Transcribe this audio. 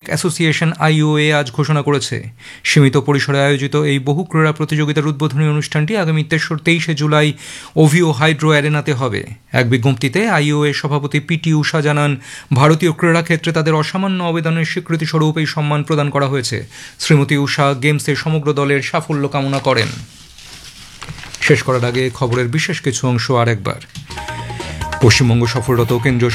Association IOA আজ ঘোষণা করেছে সীমিত পরিসরে আয়োজিত এই বহু ক্রীড়া প্রতিযোগিতার উদ্বোধনী অনুষ্ঠানটি আগামী 23শে জুলাই ওভিও হাইড্রো অ্যারেনাতে হবে। এক বিজ্ঞপ্তিতে IOA সভাপতি PT ঊষা জানান, ভারতীয় ক্রীড়া ক্ষেত্রে তাদের অসামান্য অবদানের স্বীকৃতিস্বরূপ এই সম্মান প্রদান করা হয়েছে। শ্রীমতী ঊষা গেমসে সমগ্র দলের সাফল্য কামনা করেন। শেষ করার আগে খবরের বিশেষ কিছু অংশ আরেকবার। পশ্চিমবঙ্গ সফররত কেন্দ্রীয়